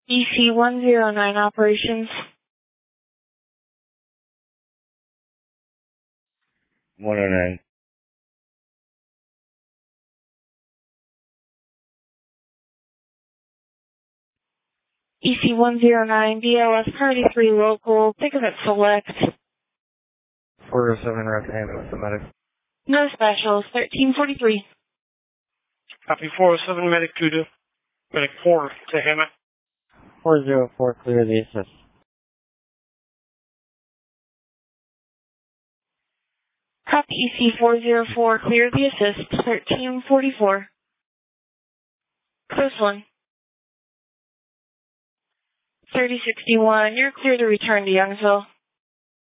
EC-109 operations. 109. EC-109, BLS Party 3 local, pickup at select. 407 Route Ambulance, the medic. No specials, 1343. Copy 407 medic 2 to medic 4 to Hammett. 404, clear the assist. Copy EC-404, clear the assist, 1344. Close one. 3061, you're clear to return to Youngsville.